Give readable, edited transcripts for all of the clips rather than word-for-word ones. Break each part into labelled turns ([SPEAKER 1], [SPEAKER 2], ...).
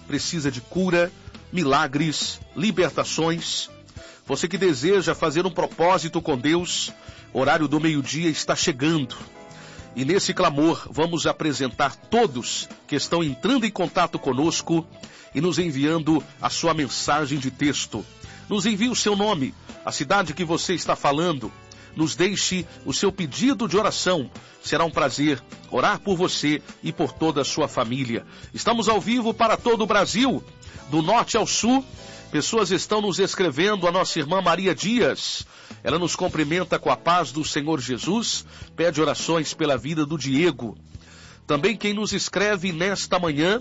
[SPEAKER 1] precisa de cura, milagres, libertações. Você que deseja fazer um propósito com Deus, o horário do meio-dia está chegando. E nesse clamor vamos apresentar todos que estão entrando em contato conosco e nos enviando a sua mensagem de texto. Nos envie o seu nome, a cidade que você está falando. Nos deixe o seu pedido de oração. Será um prazer orar por você e por toda a sua família. Estamos ao vivo para todo o Brasil, do norte ao sul. Pessoas estão nos escrevendo, a nossa irmã Maria Dias. Ela nos cumprimenta com a paz do Senhor Jesus, pede orações pela vida do Diego. Também quem nos escreve nesta manhã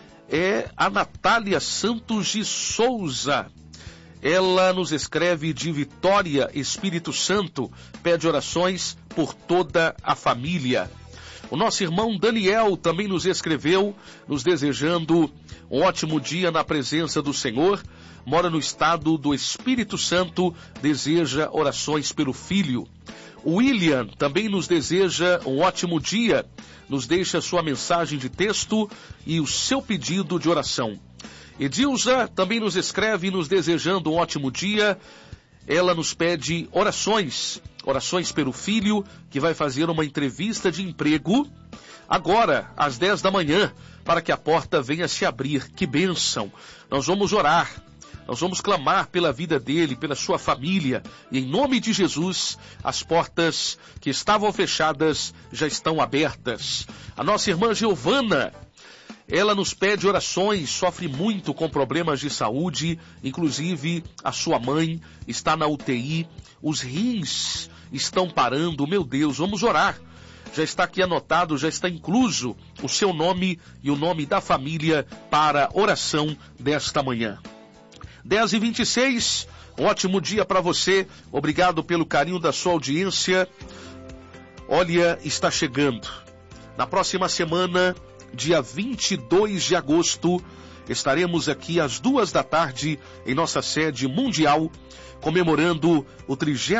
[SPEAKER 1] é a Natália Santos de Souza. Ela nos escreve de Vitória, Espírito Santo, pede orações por toda a família. O nosso irmão Daniel também nos escreveu, nos desejando um ótimo dia na presença do Senhor. Mora no estado do Espírito Santo, deseja orações pelo filho. O William também nos deseja um ótimo dia, nos deixa sua mensagem de texto e o seu pedido de oração. Edilza também nos escreve, nos desejando um ótimo dia. Ela nos pede orações pelo filho, que vai fazer uma entrevista de emprego agora, às 10 da manhã, para que a porta venha se abrir. Que bênção! Nós vamos orar, nós vamos clamar pela vida dele, pela sua família, e em nome de Jesus, as portas que estavam fechadas já estão abertas. A nossa irmã Giovana, ela nos pede orações, sofre muito com problemas de saúde, inclusive a sua mãe está na UTI, os rins estão parando. Meu Deus, vamos orar. Já está aqui anotado, já está incluso o seu nome e o nome da família para oração desta manhã. 10h26, um ótimo dia para você, obrigado pelo carinho da sua audiência. Olha, está chegando. Na próxima semana, dia 22 de agosto, estaremos aqui às 2 da tarde em nossa sede mundial, comemorando o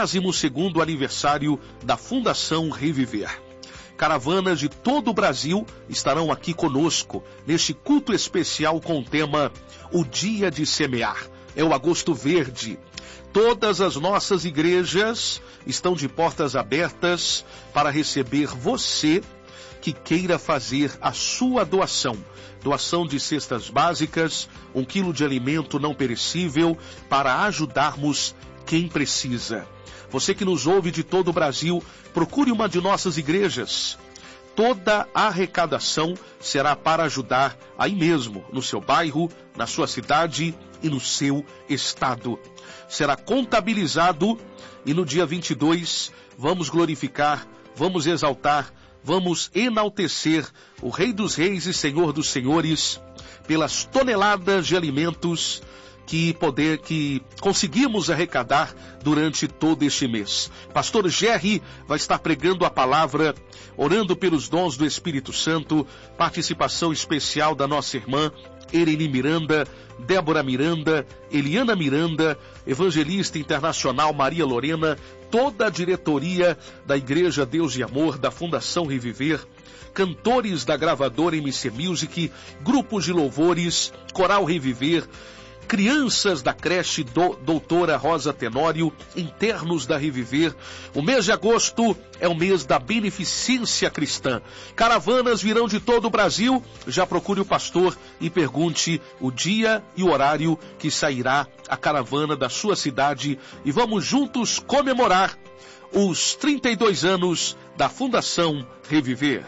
[SPEAKER 1] 32º aniversário da Fundação Reviver. Caravanas de todo o Brasil estarão aqui conosco, neste culto especial com o tema O Dia de Semear. É o Agosto Verde. Todas as nossas igrejas estão de portas abertas para receber você que queira fazer a sua doação. Doação de cestas básicas, 1 quilo de alimento não perecível, para ajudarmos quem precisa. Você que nos ouve de todo o Brasil, procure uma de nossas igrejas. Toda a arrecadação será para ajudar aí mesmo, no seu bairro, na sua cidade e no seu estado. Será contabilizado e no dia 22 vamos glorificar, vamos exaltar, vamos enaltecer o Rei dos Reis e Senhor dos Senhores pelas toneladas de alimentos que conseguimos arrecadar durante todo este mês. Pastor Gerry vai estar pregando a palavra, orando pelos dons do Espírito Santo, participação especial da nossa irmã Ereni Miranda, Débora Miranda, Eliana Miranda, evangelista internacional Maria Lorena, toda a diretoria da Igreja Deus de Amor, da Fundação Reviver, cantores da gravadora MC Music, grupos de louvores, Coral Reviver, crianças da creche Doutora Rosa Tenório, internos da Reviver. O mês de agosto é o mês da beneficência cristã. Caravanas virão de todo o Brasil. Já procure o pastor e pergunte o dia e o horário que sairá a caravana da sua cidade. E vamos juntos comemorar os 32 anos da Fundação Reviver.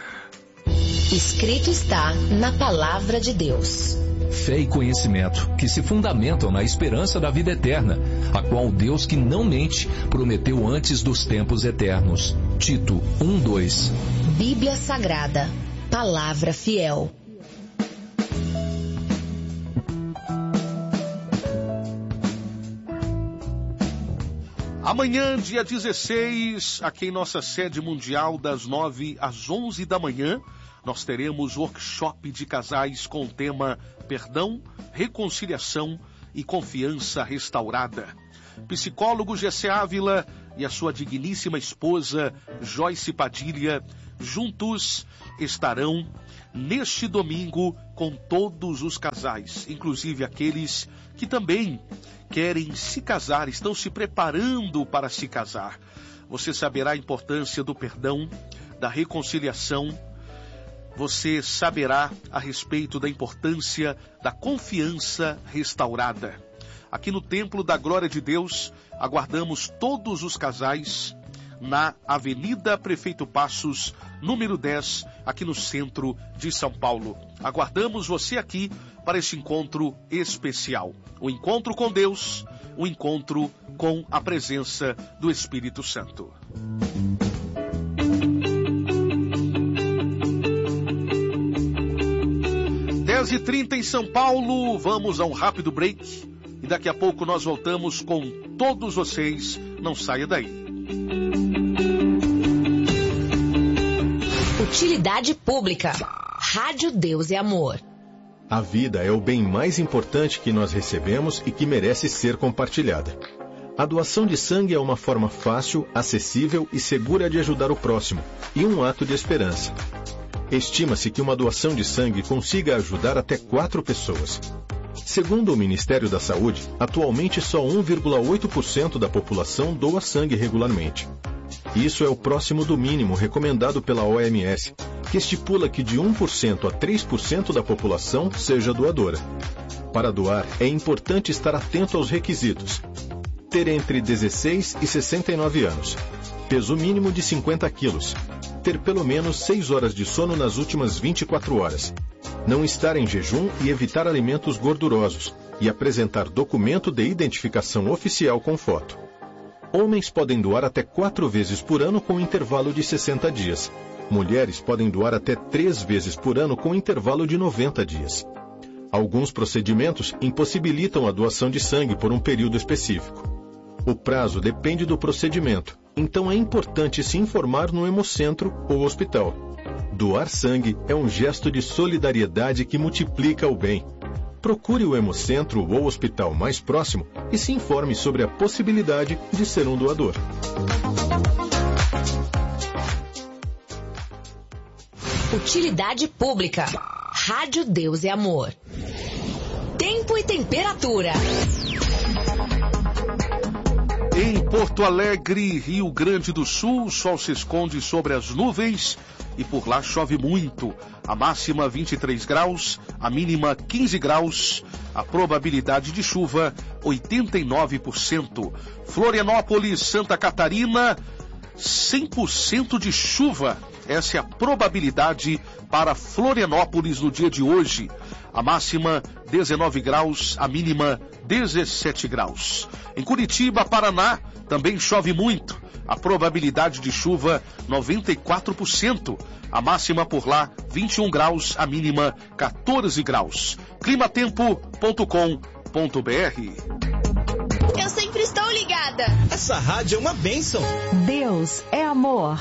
[SPEAKER 2] Escrito está na Palavra de Deus.
[SPEAKER 3] Fé e conhecimento que se fundamentam na esperança da vida eterna, a qual o Deus que não mente prometeu antes dos tempos eternos. Tito 1:2.
[SPEAKER 2] Bíblia Sagrada, Palavra Fiel.
[SPEAKER 1] Amanhã, dia 16, aqui em nossa sede mundial, das 9 às 11 da manhã, nós teremos workshop de casais com o tema Perdão, Reconciliação e Confiança Restaurada. Psicólogo Gessé Ávila e a sua digníssima esposa, Joyce Padilha, juntos estarão neste domingo com todos os casais, inclusive aqueles que também querem se casar, estão se preparando para se casar. Você saberá a importância do perdão, da reconciliação. Você saberá a respeito da importância da confiança restaurada. Aqui no Templo da Glória de Deus, aguardamos todos os casais na Avenida Prefeito Passos, número 10, aqui no centro de São Paulo. Aguardamos você aqui para este encontro especial. O encontro com Deus, o encontro com a presença do Espírito Santo. 10h30 em São Paulo, vamos a um rápido break e daqui a pouco nós voltamos com todos vocês. Não saia daí.
[SPEAKER 2] Utilidade pública. Rádio Deus e Amor.
[SPEAKER 4] A vida é o bem mais importante que nós recebemos e que merece ser compartilhada. A doação de sangue é uma forma fácil, acessível e segura de ajudar o próximo, e um ato de esperança. Estima-se que uma doação de sangue consiga ajudar até 4 pessoas. Segundo o Ministério da Saúde, atualmente só 1,8% da população doa sangue regularmente. Isso é o próximo do mínimo recomendado pela OMS, que estipula que de 1% a 3% da população seja doadora. Para doar, é importante estar atento aos requisitos. Ter entre 16 e 69 anos. Peso mínimo de 50 quilos. Ter pelo menos 6 horas de sono nas últimas 24 horas. Não estar em jejum e evitar alimentos gordurosos. E apresentar documento de identificação oficial com foto. Homens podem doar até 4 vezes por ano com intervalo de 60 dias. Mulheres podem doar até 3 vezes por ano com intervalo de 90 dias. Alguns procedimentos impossibilitam a doação de sangue por um período específico. O prazo depende do procedimento, então é importante se informar no hemocentro ou hospital. Doar sangue é um gesto de solidariedade que multiplica o bem. Procure o hemocentro ou hospital mais próximo e se informe sobre a possibilidade de ser um doador.
[SPEAKER 2] Utilidade pública. Rádio Deus e Amor. Tempo e temperatura.
[SPEAKER 1] Em Porto Alegre, Rio Grande do Sul, o sol se esconde sobre as nuvens e por lá chove muito. A máxima 23 graus, a mínima 15 graus, a probabilidade de chuva 89%. Florianópolis, Santa Catarina, 100% de chuva. Essa é a probabilidade para Florianópolis no dia de hoje. A máxima 19 graus, a mínima 17 graus. Em Curitiba, Paraná, também chove muito. A probabilidade de chuva 94%. A máxima por lá 21 graus, a mínima 14 graus. climatempo.com.br.
[SPEAKER 5] Eu sempre estou ligada.
[SPEAKER 6] Essa rádio é uma bênção.
[SPEAKER 7] Deus é amor.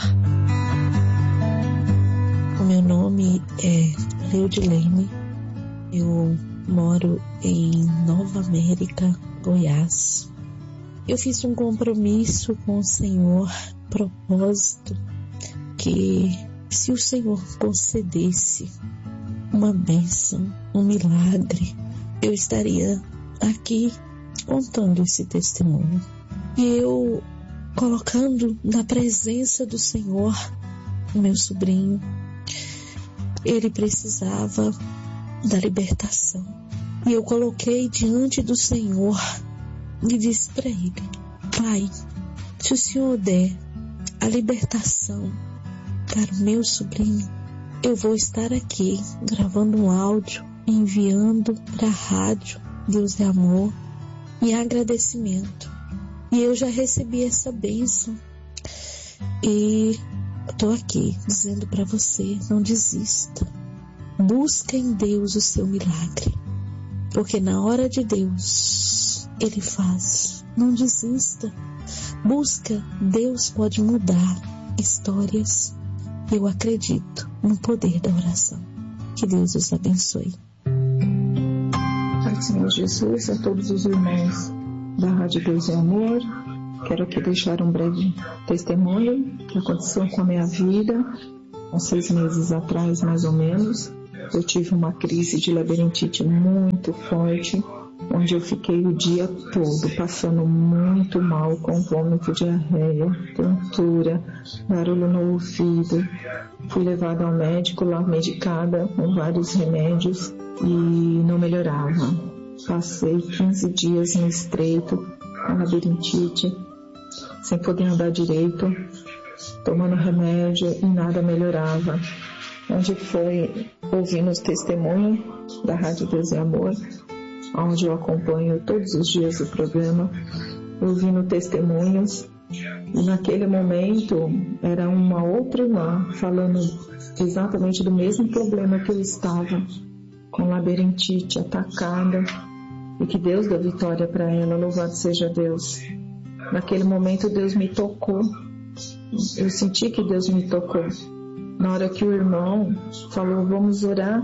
[SPEAKER 8] O meu nome é Leudilene. Eu moro em Nova América, Goiás. Eu fiz um compromisso com o Senhor, propósito, que se o Senhor concedesse uma bênção, um milagre, eu estaria aqui contando esse testemunho. E eu colocando na presença do Senhor o meu sobrinho, ele precisava da libertação. E eu coloquei diante do Senhor e disse para ele: Pai, se o Senhor der a libertação para o meu sobrinho, eu vou estar aqui gravando um áudio, enviando para a rádio Deus é Amor em agradecimento. E eu já recebi essa bênção e estou aqui dizendo para você: não desista. Busca em Deus o seu milagre, porque na hora de Deus Ele faz. Não desista. Busca. Deus pode mudar histórias. Eu acredito no poder da oração. Que Deus os abençoe.
[SPEAKER 9] Pai Senhor Jesus, a todos os irmãos da Rádio Deus e Amor, Quero aqui deixar um breve testemunho que aconteceu com a minha vida. Há 6 meses atrás, mais ou menos, eu tive uma crise de labirintite muito forte, onde eu fiquei o dia todo passando muito mal, com vômito, diarreia, tontura, barulho no ouvido. Fui levada ao médico, lá medicada com vários remédios e não melhorava. Passei 15 dias no estreito, com labirintite, sem poder andar direito, tomando remédio e nada melhorava. Onde foi ouvindo os testemunhos da Rádio Deus e Amor, onde eu acompanho todos os dias o programa, ouvindo testemunhos, e naquele momento era uma outra irmã falando exatamente do mesmo problema que eu estava, com labirintite, atacada, e que Deus dá vitória para ela, louvado seja Deus. Naquele momento Deus me tocou, eu senti que Deus me tocou. Na hora que o irmão falou, vamos orar,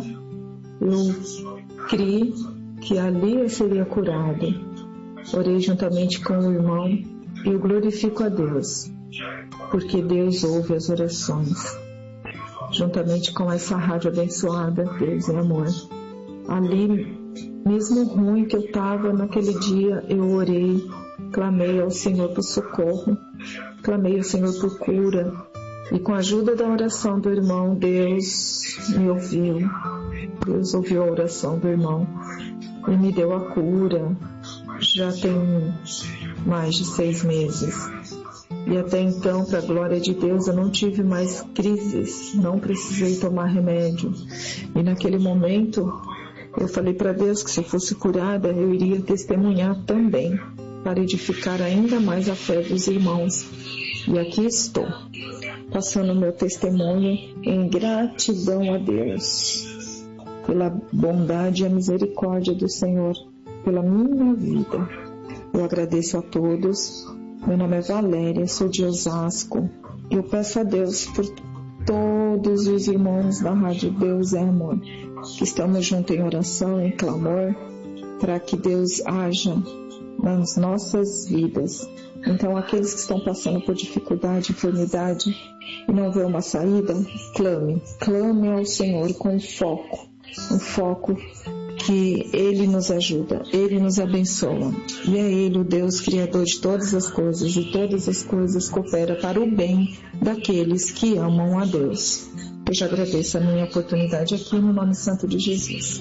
[SPEAKER 9] eu criei que ali eu seria curada. Orei juntamente com o irmão e eu glorifico a Deus, porque Deus ouve as orações. Juntamente com essa rádio abençoada, Deus é Amor. Ali, mesmo ruim que eu estava naquele dia, eu orei, clamei ao Senhor por socorro, clamei ao Senhor por cura. E com a ajuda da oração do irmão, Deus me ouviu. Deus ouviu a oração do irmão e me deu a cura. Já tem mais de 6 meses. E até então, para a glória de Deus, eu não tive mais crises, não precisei tomar remédio. E naquele momento, eu falei para Deus que se eu fosse curada, eu iria testemunhar também, para edificar ainda mais a fé dos irmãos. E aqui estou, passando meu testemunho em gratidão a Deus, pela bondade e a misericórdia do Senhor, pela minha vida. Eu agradeço a todos. Meu nome é Valéria, sou de Osasco. Eu peço a Deus por todos os irmãos da Rádio Deus é Amor, que estamos juntos em oração, em clamor, para que Deus haja nas nossas vidas. Então, aqueles que estão passando por dificuldade, enfermidade e não vê uma saída, clame ao Senhor com um foco que Ele nos ajuda, Ele nos abençoa. E é Ele o Deus Criador de todas as coisas, e todas as coisas cooperam para o bem daqueles que amam a Deus. Eu já agradeço a minha oportunidade aqui no nome santo de Jesus.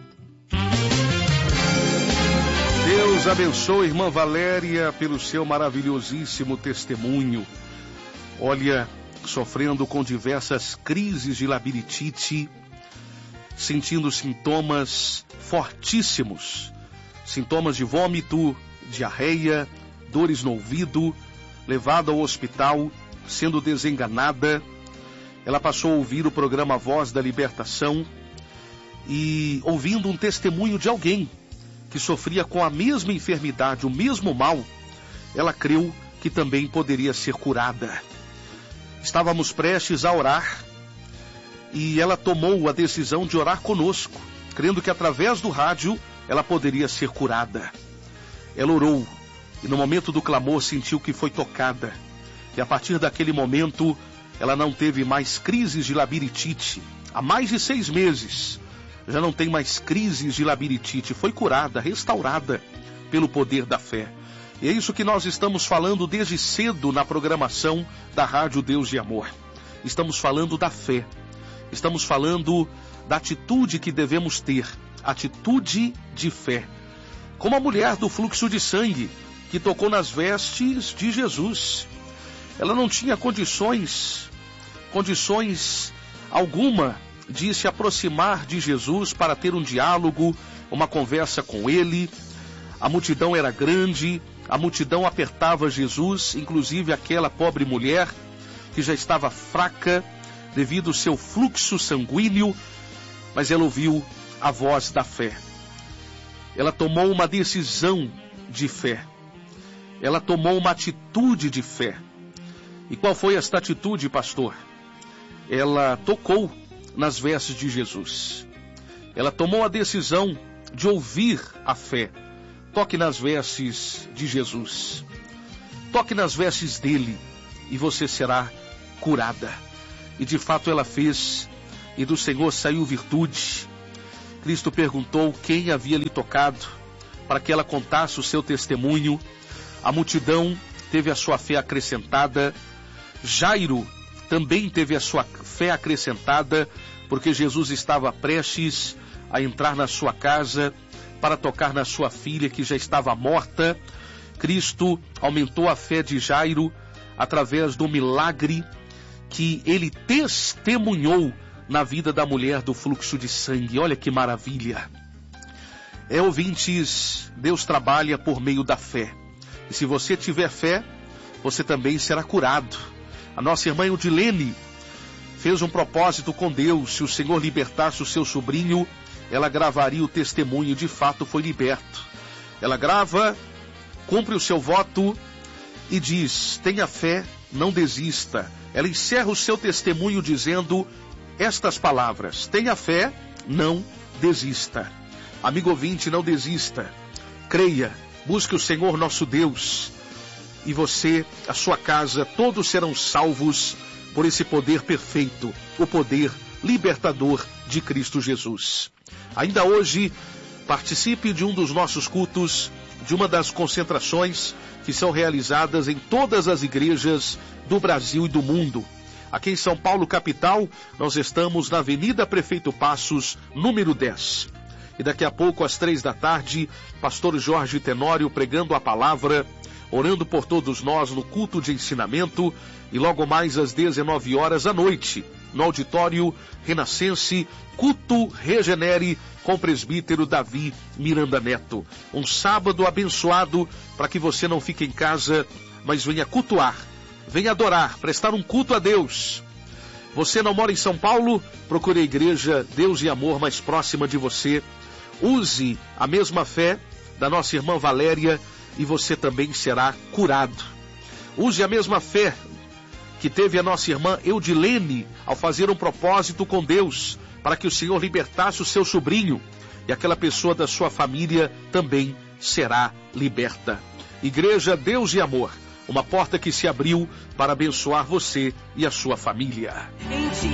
[SPEAKER 1] Deus abençoe, irmã Valéria, pelo seu maravilhosíssimo testemunho. Olha, sofrendo com diversas crises de labirintite, sentindo sintomas fortíssimos, sintomas de vômito, diarreia, dores no ouvido, levada ao hospital, sendo desenganada. Ela passou a ouvir o programa Voz da Libertação e ouvindo um testemunho de alguém que sofria com a mesma enfermidade, o mesmo mal, ela creu que também poderia ser curada. Estávamos prestes a orar e ela tomou a decisão de orar conosco, crendo que através do rádio ela poderia ser curada. Ela orou e no momento do clamor sentiu que foi tocada. E a partir daquele momento ela não teve mais crises de labirintite. Há mais de 6 meses já não tem mais crises de labirintite. Foi curada, restaurada pelo poder da fé. E é isso que nós estamos falando desde cedo na programação da Rádio Deus de Amor. Estamos falando da fé. Estamos falando da atitude que devemos ter. Atitude de fé. Como a mulher do fluxo de sangue, que tocou nas vestes de Jesus. Ela não tinha condições alguma de se aproximar de Jesus para ter um diálogo, uma conversa com ele. A multidão era grande, a multidão apertava Jesus, inclusive aquela pobre mulher que já estava fraca devido ao seu fluxo sanguíneo, mas ela ouviu a voz da fé. Ela tomou uma decisão de fé. Ela tomou uma atitude de fé. E qual foi esta atitude, pastor? Ela tocou nas vestes de Jesus. Ela tomou a decisão de ouvir a fé. Toque nas vestes de Jesus. toque nas vestes dele e você será curada. E de fato ela fez, e do Senhor saiu virtude. Cristo perguntou quem havia lhe tocado, para que ela contasse o seu testemunho. A multidão teve a sua fé acrescentada. Jairo também teve a sua fé acrescentada, porque Jesus estava prestes a entrar na sua casa para tocar na sua filha que já estava morta. Cristo aumentou a fé de Jairo através do milagre que ele testemunhou na vida da mulher do fluxo de sangue. Olha que maravilha! Ouvintes, Deus trabalha por meio da fé. E se você tiver fé, você também será curado. A nossa irmã Eudilene fez um propósito com Deus. Se o Senhor libertasse o seu sobrinho, ela gravaria o testemunho. De fato foi liberto. Ela grava, cumpre o seu voto e diz: tenha fé, não desista. Ela encerra o seu testemunho dizendo estas palavras: tenha fé, não desista. Amigo ouvinte, não desista. Creia, busque o Senhor nosso Deus. E você, a sua casa, todos serão salvos por esse poder perfeito, o poder libertador de Cristo Jesus. Ainda hoje, participe de um dos nossos cultos, de uma das concentrações que são realizadas em todas as igrejas do Brasil e do mundo. Aqui em São Paulo, capital, nós estamos na Avenida Prefeito Passos, número 10. E daqui a pouco, às 3 da tarde, pastor Jorge Tenório pregando a palavra, orando por todos nós no culto de ensinamento, e logo mais às 19 horas à noite, no auditório Renascense, culto Regenere com o presbítero Davi Miranda Neto. Um sábado abençoado para que você não fique em casa, mas venha cultuar, venha adorar, prestar um culto a Deus. Você não mora em São Paulo? Procure a igreja Deus e Amor mais próxima de você. Use a mesma fé da nossa irmã Valéria e você também será curado. Use a mesma fé que teve a nossa irmã Eudilene ao fazer um propósito com Deus para que o Senhor libertasse o seu sobrinho, e aquela pessoa da sua família também será liberta. Igreja Deus e Amor, uma porta que se abriu para abençoar você e a sua família.